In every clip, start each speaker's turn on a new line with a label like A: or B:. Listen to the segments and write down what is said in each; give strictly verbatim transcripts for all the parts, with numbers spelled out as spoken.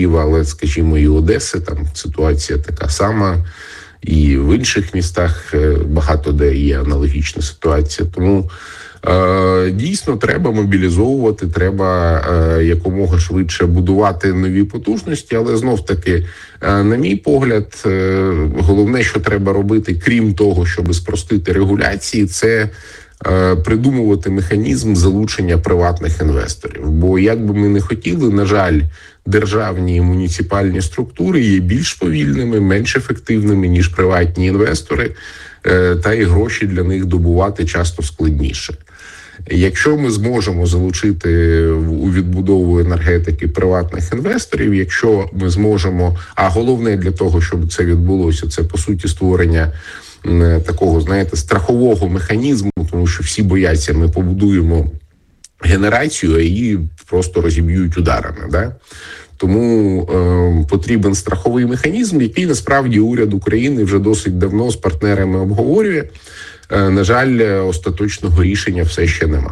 A: Києва, але, скажімо, і Одеси, там ситуація така сама, і в інших містах багато де є аналогічна ситуація. Тому е, дійсно треба мобілізовувати, треба е, якомога швидше будувати нові потужності, але знов-таки, е, на мій погляд, е, головне, що треба робити, крім того, щоб спростити регуляції, це придумувати механізм залучення приватних інвесторів. Бо, як би ми не хотіли, на жаль, державні і муніципальні структури є більш повільними, менш ефективними, ніж приватні інвестори, та і гроші для них добувати часто складніше. Якщо ми зможемо залучити у відбудову енергетики приватних інвесторів, якщо ми зможемо, а головне для того, щоб це відбулося, це, по суті, створення такого, знаєте, страхового механізму, тому що всі бояться, ми побудуємо генерацію, а її просто розіб'ють ударами. Да? Тому е, потрібен страховий механізм, який насправді уряд України вже досить давно з партнерами обговорює. Е, на жаль, остаточного рішення все ще нема.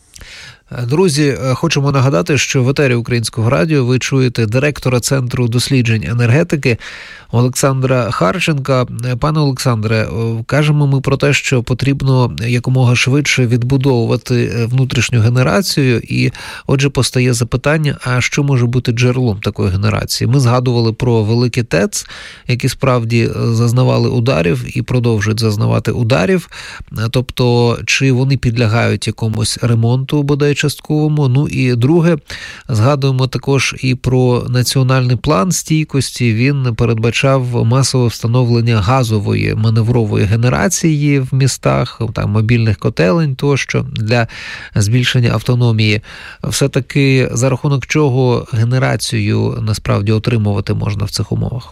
B: Друзі, хочемо нагадати, що в етері Українського радіо ви чуєте директора Центру досліджень енергетики Олександра Харченка. Пане Олександре, кажемо ми про те, що потрібно якомога швидше відбудовувати внутрішню генерацію, і отже постає запитання, а що може бути джерелом такої генерації? Ми згадували про великі ТЕЦ, які справді зазнавали ударів і продовжують зазнавати ударів, тобто чи вони підлягають якомусь ремонту, бодай частковому. Ну і друге, згадуємо також і про національний план стійкості. Він передбачав масове встановлення газової маневрової генерації в містах, там мобільних котелень тощо для збільшення автономії. Все-таки за рахунок чого генерацію насправді отримувати можна в цих умовах?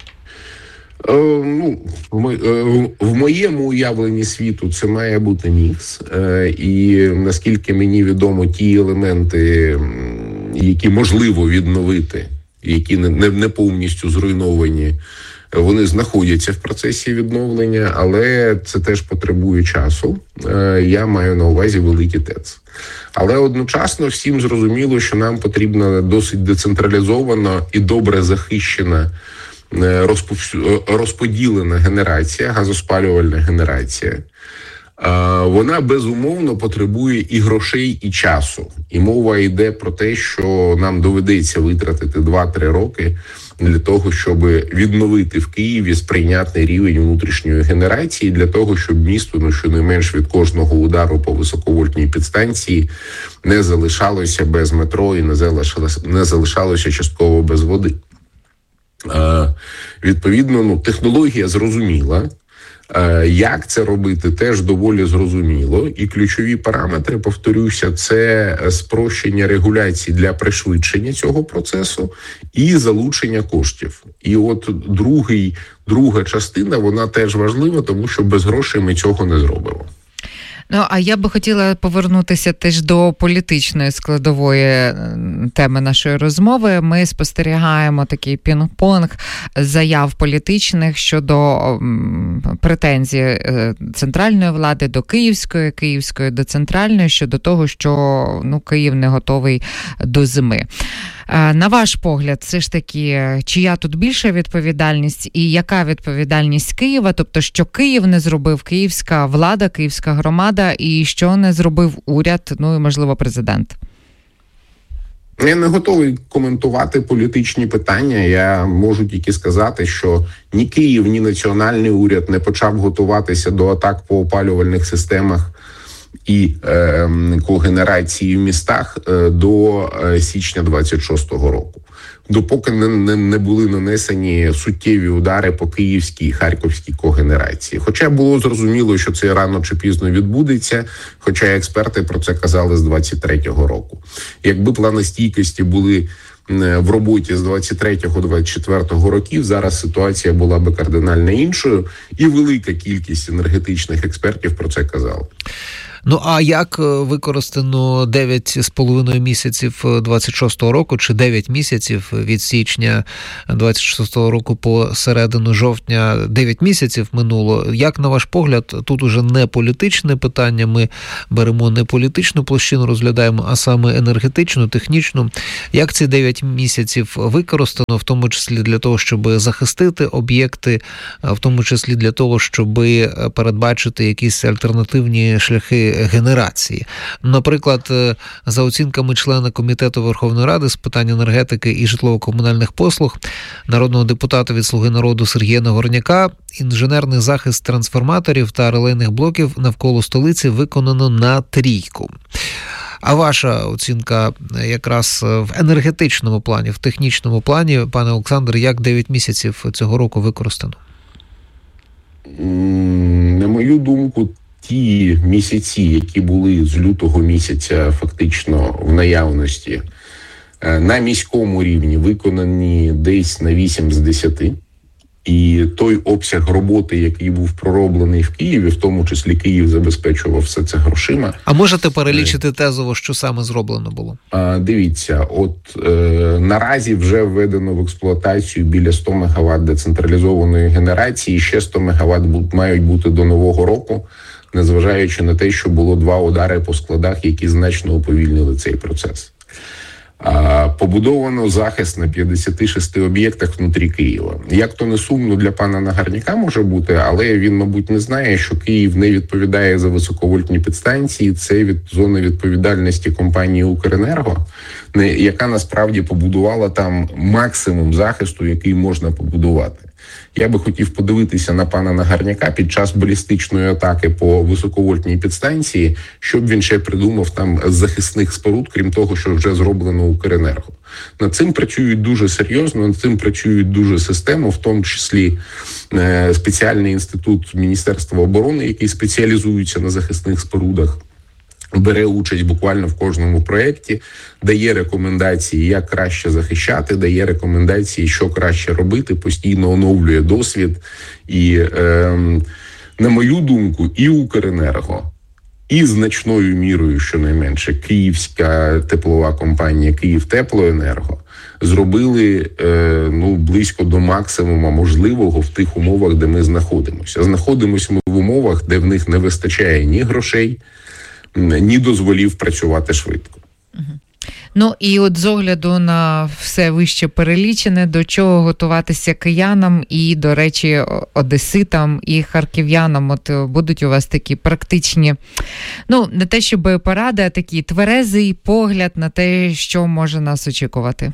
A: Ну, в моєму уявленні світу це має бути мікс. І наскільки мені відомо, ті елементи, які можливо відновити, які не, не повністю зруйновані, вони знаходяться в процесі відновлення, але це теж потребує часу. Я маю на увазі великі ТЕЦ. Але одночасно всім зрозуміло, що нам потрібна досить децентралізована і добре захищена розподілена генерація, газоспалювальна генерація. Вона безумовно потребує і грошей, і часу. І мова йде про те, що нам доведеться витратити два-три роки для того, щоб відновити в Києві сприйнятний рівень внутрішньої генерації, для того, щоб місто, ну, щонайменш від кожного удару по високовольтній підстанції не залишалося без метро і не залишалося, не залишалося частково без води. Відповідно, ну, технологія зрозуміла. Як це робити, теж доволі зрозуміло. І ключові параметри, повторюся, це спрощення регуляцій для пришвидшення цього процесу і залучення коштів. І от другий, друга частина, вона теж важлива, тому що без грошей ми цього не зробимо.
C: Ну, а я би хотіла повернутися теж до політичної складової теми нашої розмови. Ми спостерігаємо такий пінг-понг заяв політичних щодо претензій центральної влади до київської, київської до центральної, щодо того, що, ну, Київ не готовий до зими. На ваш погляд, все ж таки, чия тут більша відповідальність і яка відповідальність Києва? Тобто, що Київ не зробив, київська влада, київська громада, і що не зробив уряд, ну і, можливо, президент?
A: Я не готовий коментувати політичні питання. Я можу тільки сказати, що ні Київ, ні національний уряд не почав готуватися до атак по опалювальних системах і е, когенерації в містах е, до е, січня двадцять шостого року. Допоки не, не, не були нанесені суттєві удари по київській і харківській когенерації. Хоча було зрозуміло, що це рано чи пізно відбудеться, хоча експерти про це казали з двадцять третього року. Якби плани стійкості були в роботі з двадцять третього - двадцять четвертого років, зараз ситуація була би кардинально іншою, і велика кількість енергетичних експертів про це казали.
B: Ну, а як використано дев'ять з половиною місяців двадцять шостого року, чи дев'ять місяців від січня двадцять шостого року по середину жовтня, дев'ять місяців минуло? Як, на ваш погляд, тут уже не політичне питання, ми беремо не політичну площину, розглядаємо, а саме енергетичну, технічну. Як ці дев'ять місяців використано, в тому числі для того, щоб захистити об'єкти, в тому числі для того, щоб передбачити якісь альтернативні шляхи генерації? Наприклад, за оцінками члена Комітету Верховної Ради з питань енергетики і житлово-комунальних послуг, народного депутата від «Слуги народу» Сергія Нагорняка, інженерний захист трансформаторів та релейних блоків навколо столиці виконано на трійку. А ваша оцінка якраз в енергетичному плані, в технічному плані, пане Олександр, як дев'ять місяців цього року використано?
A: На мою думку, ті місяці, які були з лютого місяця фактично в наявності, на міському рівні виконані десь на вісім з десяти. І той обсяг роботи, який був пророблений в Києві, в тому числі Київ забезпечував все це грошима.
B: А можете перелічити тезово, що саме зроблено було?
A: А, дивіться, от е, наразі вже введено в експлуатацію біля сто мегаватт децентралізованої генерації, ще сто мегаватт будуть, мають бути до Нового року, незважаючи на те, що було два удари по складах, які значно уповільнили цей процес. Побудовано захист на п'ятдесят шість об'єктах внутрі Києва. Як то не сумно для пана Нагорняка може бути, але він, мабуть, не знає, що Київ не відповідає за високовольтні підстанції. Це від зони відповідальності компанії «Укренерго», яка насправді побудувала там максимум захисту, який можна побудувати. Я би хотів подивитися на пана Нагорняка під час балістичної атаки по високовольтній підстанції, щоб він ще придумав там захисних споруд, крім того, що вже зроблено «Укренерго». Над цим працюють дуже серйозно, над цим працюють дуже системно, в тому числі е, спеціальний інститут Міністерства оборони, який спеціалізується на захисних спорудах, бере участь буквально в кожному проєкті, дає рекомендації, як краще захищати, дає рекомендації, що краще робити, постійно оновлює досвід. І, е, на мою думку, і «Укренерго», і значною мірою, щонайменше, київська теплова компанія «Київтеплоенерго» зробили е, ну, близько до максимуму можливого в тих умовах, де ми знаходимося. Знаходимося ми в умовах, де в них не вистачає ні грошей, ні дозволів працювати швидко.
C: Ну і от з огляду на все вище перелічене, до чого готуватися киянам і, до речі, одеситам і харків'янам, от будуть у вас такі практичні, ну, не те щоб поради, а такий тверезий погляд на те, що може нас очікувати?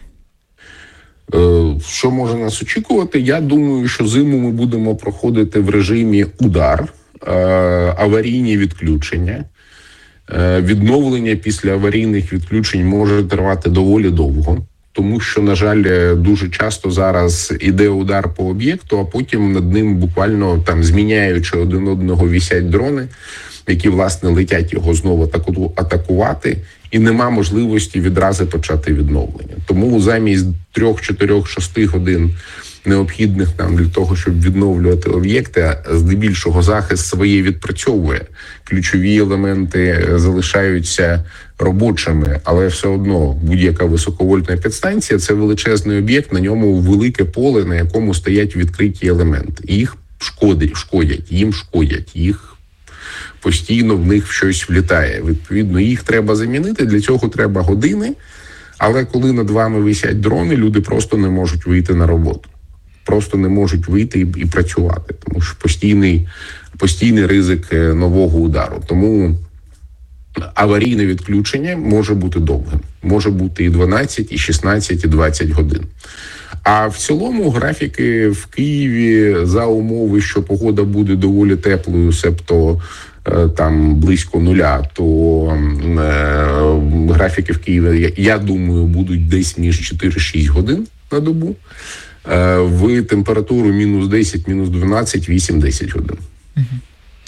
A: Що може нас очікувати? Я думаю, що зиму ми будемо проходити в режимі удар, аварійні відключення. Відновлення після аварійних відключень може тривати доволі довго, тому що, на жаль, дуже часто зараз іде удар по об'єкту, а потім над ним буквально там зміняючи один одного висять дрони, які, власне, летять його знову атакувати, і нема можливості відразу почати відновлення. Тому замість трьох, чотирьох, шести годин необхідних нам для того, щоб відновлювати об'єкти, здебільшого захист своє відпрацьовує. Ключові елементи залишаються робочими, але все одно будь-яка високовольтна підстанція – це величезний об'єкт, на ньому велике поле, на якому стоять відкриті елементи. Їх шкодять, шкодять, їм шкодять, їх постійно в них щось влітає. Відповідно, їх треба замінити, для цього треба години, але коли над вами висять дрони, люди просто не можуть вийти на роботу. Просто не можуть вийти і, і працювати, тому що постійний, постійний ризик нового удару. Тому аварійне відключення може бути довгим. Може бути і дванадцять, і шістнадцять, і двадцять годин. А в цілому графіки в Києві за умови, що погода буде доволі теплою, себто там близько нуля, то е, графіки в Києві, я думаю, будуть десь між чотири-шість годин на добу. В температуру мінус десять, мінус дванадцять, вісім-десять годин.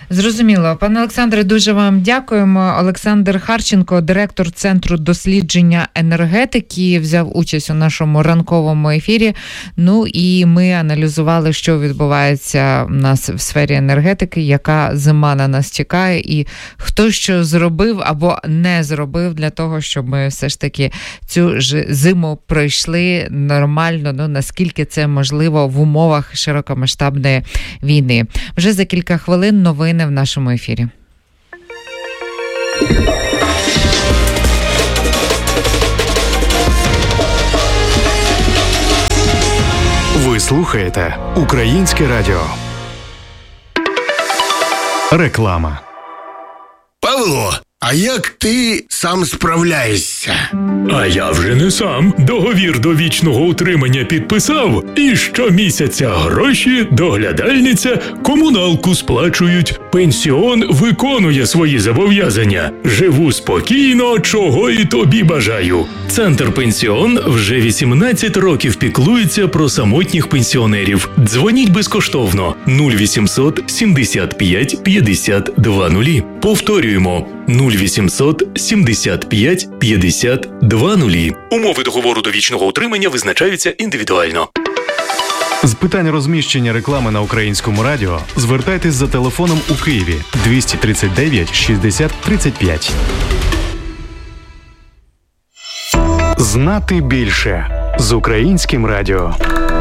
C: Зрозуміло. Пане Олександре, дуже вам дякуємо. Олександр Харченко, директор Центру дослідження енергетики, взяв участь у нашому ранковому ефірі. Ну і ми аналізували, що відбувається у нас в сфері енергетики, яка зима на нас чекає і хто що зробив або не зробив для того, щоб ми все ж таки цю ж зиму пройшли нормально, ну наскільки це можливо в умовах широкомасштабної війни. Вже за кілька хвилин новини в нашому ефірі.
D: Ви слухаєте Українське радіо. Реклама.
E: Павло, а як ти сам справляєшся?
F: А я вже не сам. Договір довічного утримання підписав, і щомісяця гроші, доглядальниця, комуналку сплачують. Пенсіон виконує свої зобов'язання. Живу спокійно, чого і тобі бажаю. Центр Пенсіон вже вісімнадцять років піклується про самотніх пенсіонерів. Дзвоніть безкоштовно нуль вісімсот сімдесят п'ять п'ятдесят два нулі. Повторюємо нуль вісімсот сімдесят п'ять п'ятдесят два нулі. Умови договору довічного утримання визначаються індивідуально.
D: З питань розміщення реклами на Українському радіо звертайтесь за телефоном у Києві двісті тридцять дев'ять шістдесят тридцять п'ять. Знати більше з Українським радіо.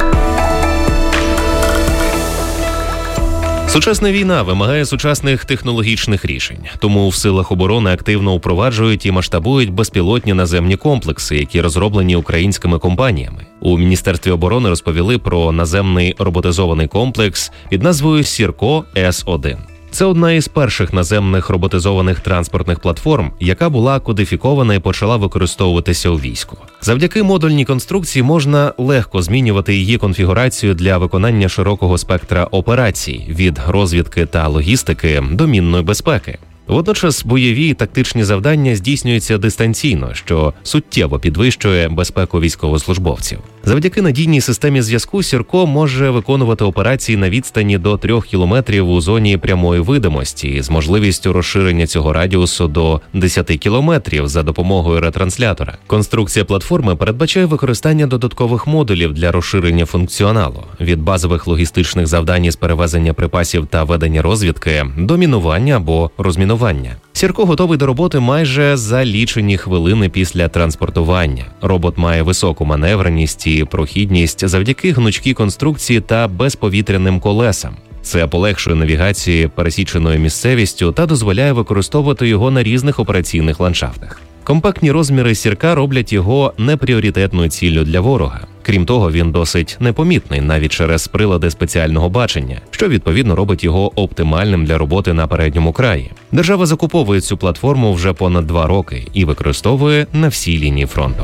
G: Сучасна війна вимагає сучасних технологічних рішень, тому в силах оборони активно впроваджують і масштабують безпілотні наземні комплекси, які розроблені українськими компаніями. У Міністерстві оборони розповіли про наземний роботизований комплекс під назвою «Сірко С один». Це одна із перших наземних роботизованих транспортних платформ, яка була кодифікована і почала використовуватися у війську. Завдяки модульній конструкції можна легко змінювати її конфігурацію для виконання широкого спектра операцій – від розвідки та логістики до мінної безпеки. Водночас бойові і тактичні завдання здійснюються дистанційно, що суттєво підвищує безпеку військовослужбовців. Завдяки надійній системі зв'язку «Сірко» може виконувати операції на відстані до трьох кілометрів у зоні прямої видимості з можливістю розширення цього радіусу до десяти кілометрів за допомогою ретранслятора. Конструкція платформи передбачає використання додаткових модулів для розширення функціоналу – від базових логістичних завдань із перевезення припасів та ведення розвідки до мінування або розмінування. «Сірко» готовий до роботи майже за лічені хвилини після транспортування. Робот має високу маневреність і прохідність завдяки гнучкій конструкції та безповітряним колесам. Це полегшує навігацію пересіченою місцевістю та дозволяє використовувати його на різних операційних ландшафтах. Компактні розміри «Сірка» роблять його непріоритетною ціллю для ворога. Крім того, він досить непомітний навіть через прилади спеціального бачення, що відповідно робить його оптимальним для роботи на передньому краї. Держава закуповує цю платформу вже понад два роки і використовує на всій лінії фронту.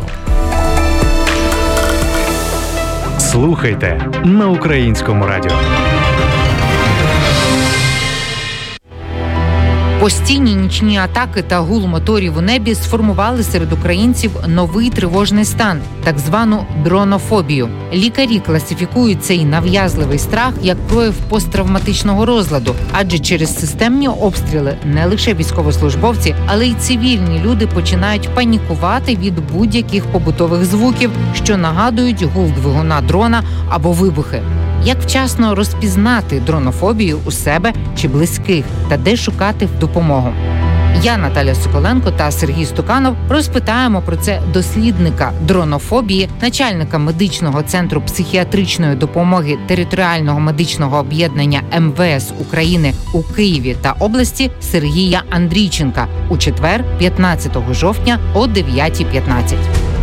D: Слухайте на Українському радіо.
H: Постійні нічні атаки та гул моторів у небі сформували серед українців новий тривожний стан – так звану дронофобію. Лікарі класифікують цей нав'язливий страх як прояв посттравматичного розладу, адже через системні обстріли не лише військовослужбовці, але й цивільні люди починають панікувати від будь-яких побутових звуків, що нагадують гул двигуна дрона або вибухи. Як вчасно розпізнати дронофобію у себе чи близьких та де шукати допомогу? Я, Наталя Соколенко та Сергій Стуканов розпитаємо про це дослідника дронофобії, начальника медичного центру психіатричної допомоги територіального медичного об'єднання ем ве ес України у Києві та області Сергія Андрійченка у четвер, п'ятнадцятого жовтня о дев'ятій п'ятнадцять.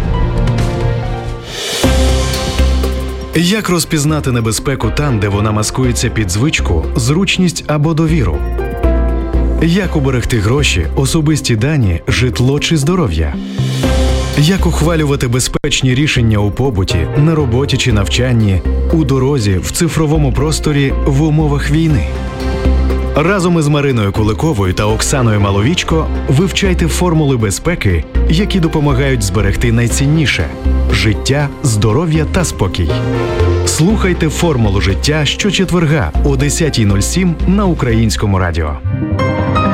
D: Як розпізнати небезпеку там, де вона маскується під звичку, зручність або довіру? Як уберегти гроші, особисті дані, житло чи здоров'я? Як ухвалювати безпечні рішення у побуті, на роботі чи навчанні, у дорозі, в цифровому просторі, в умовах війни? Разом із Мариною Куликовою та Оксаною Маловічко вивчайте формули безпеки, які допомагають зберегти найцінніше – життя, здоров'я та спокій. Слухайте «Формулу життя» щочетверга о десята нуль сім на Українському радіо.